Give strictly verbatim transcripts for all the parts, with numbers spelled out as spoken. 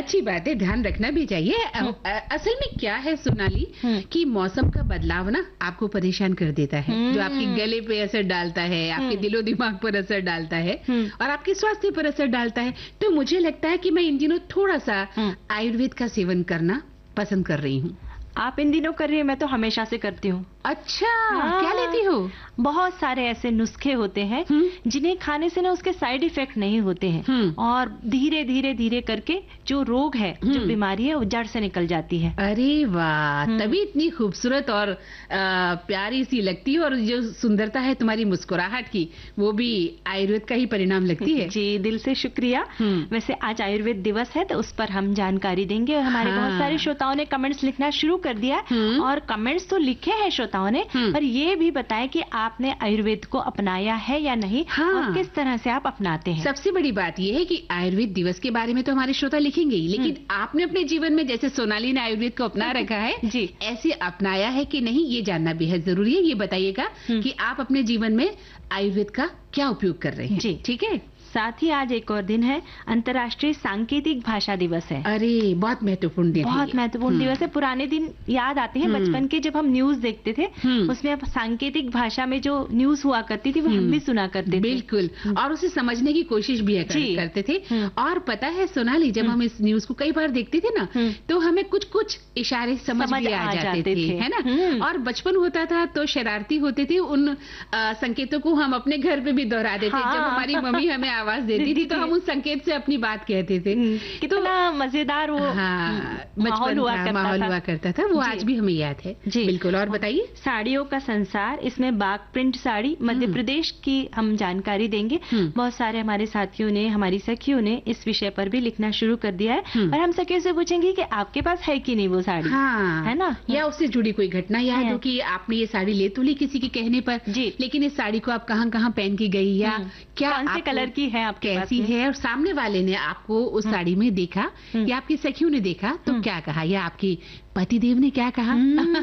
अच्छी बात है, ध्यान रखना भी चाहिए। असल में क्या है सोनाली कि मौसम का बदलाव ना आपको परेशान कर देता है, जो आपके गले पे असर डालता है, आपके दिलो दिमाग पर असर डालता है और आपके स्वास्थ्य पर असर डालता है। तो मुझे लगता है कि मैं इन दिनों थोड़ा सा आयुर्वेद का सेवन करना पसंद कर रही हूँ। आप इन दिनों कर रही हैं, मैं तो हमेशा से करती हूँ। अच्छा, क्या लेती हो? बहुत सारे ऐसे नुस्खे होते हैं जिन्हें खाने से ना उसके साइड इफेक्ट नहीं होते हैं और धीरे धीरे धीरे करके जो रोग है, जो बीमारी है, वो जड़ से निकल जाती है। अरे वाह, तभी इतनी खूबसूरत और आ, प्यारी सी लगती है और जो सुंदरता है तुम्हारी मुस्कुराहट की, वो भी आयुर्वेद का ही परिणाम लगती है। जी, दिल से शुक्रिया। वैसे आज आयुर्वेद दिवस है तो उस पर हम जानकारी देंगे और हमारे हाँ। बहुत सारे श्रोताओं ने कमेंट्स लिखना शुरू कर दिया और कमेंट्स तो लिखे हैं श्रोताओं ने, पर ये भी बताएं कि आपने आयुर्वेद को अपनाया है या नहीं हाँ। और किस तरह से आप अपनाते हैं। सबसे बड़ी बात यह है कि आयुर्वेद दिवस के बारे में तो हमारे श्रोता लिखेंगे ही, लेकिन आपने अपने जीवन में जैसे सोनाली ने आयुर्वेद को अपना रखा है जी, ऐसे अपनाया है कि नहीं, ये जानना बेहद जरूरी है। ये बताइएगा कि आप अपने जीवन में आयुर्वेद का क्या उपयोग कर रहे हैं जी, ठीक है। साथ ही आज एक और दिन है, अंतर्राष्ट्रीय सांकेतिक भाषा दिवस है। अरे बहुत महत्वपूर्ण दिन है, बहुत महत्वपूर्ण दिवस है। पुराने दिन याद आते हैं बचपन के, जब हम न्यूज देखते थे उसमें सांकेतिक भाषा में जो न्यूज हुआ करती थी वो हम भी सुना करते थे। बिल्कुल, और उसे समझने की कोशिश भी करते थे। और पता है सोनाली, जब हम इस न्यूज को कई बार देखते थे ना तो हमें कुछ कुछ इशारे समझ भी आ जाते थे, है ना। और बचपन होता था तो शरारती होते थे, उन संकेतों को हम अपने घर पे भी दोहरा देते। जब हमारी मम्मी हमें आवाज देती थी तो हम उस संकेत से अपनी बात कहते थे। कितना मजेदार वो हाँ, माहौल हुआ करता माहौल हुआ करता था, वो आज भी हमें याद है जी। बिल्कुल, और बताइए। साड़ियों का संसार, इसमें बाग प्रिंट साड़ी मध्य प्रदेश की हम जानकारी देंगे। बहुत सारे हमारे साथियों ने, हमारी सखियों ने इस विषय पर भी लिखना शुरू कर दिया है और हम सखियों से पूछेंगे कि आपके पास है कि नहीं वो साड़ी, हाँ, है ना, या उससे जुड़ी कोई घटना याद हो कि आपने ये साड़ी ले तो ली किसी के कहने पर जी, लेकिन इस साड़ी को आप कहाँ कहाँ पहन के गई, या क्या कौन से कलर की है, कैसी है, और सामने वाले ने आपको उस साड़ी में देखा या आपकी सखियों ने देखा तो क्या कहा, या आपकी पतिदेव ने क्या कहा।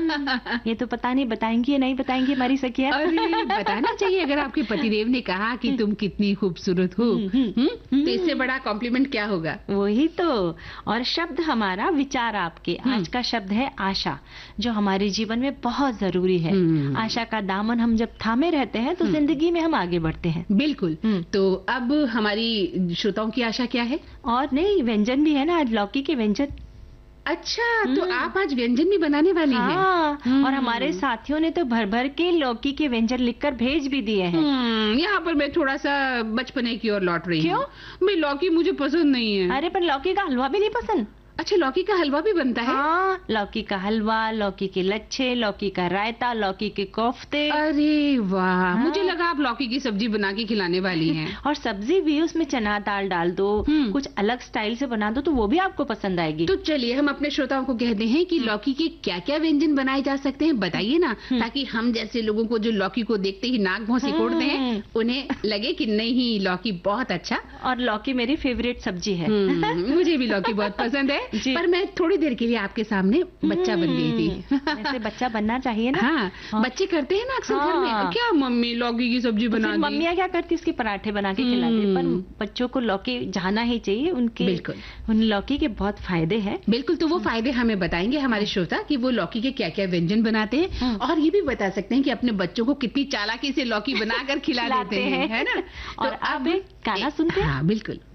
ये तो पता नहीं, बताएंगी या नहीं बताएंगी हमारी सखियां। अरे बताना चाहिए, अगर आपके पतिदेव ने कहा कि तुम कितनी खूबसूरत हो तो इससे बड़ा कॉम्प्लीमेंट क्या होगा। वही तो। और शब्द हमारा, विचार आपके। आज का शब्द है आशा, जो हमारे जीवन में बहुत जरूरी है। आशा का दामन हम जब थामे रहते हैं तो जिंदगी में हम आगे बढ़ते हैं। बिल्कुल। तो अब हमारी श्रोताओं की आशा क्या है? और नहीं, व्यंजन भी है ना आज, लौकी के व्यंजन। अच्छा, तो आप आज व्यंजन भी बनाने वाली हैं? हाँ, और हमारे साथियों ने तो भर भर के लौकी के व्यंजन लिखकर भेज भी दिए हैं। यहाँ पर मैं थोड़ा सा बचपने की ओर लौट रही हूँ। भाई लौकी मुझे पसंद नहीं है। अरे पर लौकी का हलवा भी नहीं पसंद? अच्छा, लौकी का हलवा भी बनता है? हाँ, लौकी का हलवा, लौकी के लच्छे, लौकी का रायता, लौकी के कोफ्ते। अरे वाह, हाँ। मुझे लगा आप लौकी की सब्जी बना के खिलाने वाली हैं। और सब्जी भी उसमें चना दाल डाल दो, कुछ अलग स्टाइल से बना दो तो वो भी आपको पसंद आएगी। तो चलिए हम अपने श्रोताओं को कहते हैं कि लौकी के क्या क्या व्यंजन बनाए जा सकते हैं, बताइए ना, ताकि हम जैसे लोगों को जो लौकी को देखते ही नाक भौं सिकोड़ते हैं उन्हें लगे कि नहीं, लौकी बहुत अच्छा। और लौकी मेरी फेवरेट सब्जी है। मुझे भी लौकी बहुत पसंद है, पर मैं थोड़ी देर के लिए आपके सामने बच्चा बन गई थी। वैसे बच्चा बनना चाहिए ना। हाँ, हाँ। बच्चे करते हैं ना अक्सर घर में, क्या मम्मी लौकी की सब्जी बना दी। मम्मियाँ क्या करती, उसके पराठे बना के खिलाती, पर बच्चों को लौकी जाना ही चाहिए। उनके बिल्कुल उन लौकी के बहुत फायदे हैं। बिल्कुल, तो वो फायदे हमें बताएंगे हमारे श्रोता कि वो लौकी के क्या क्या व्यंजन बनाते हैं, और ये भी बता सकते हैं कि अपने बच्चों को कितनी चालाकी से लौकी बनाकर खिला देते हैं, है ना। और अब गाना सुनते हैं। हाँ बिल्कुल।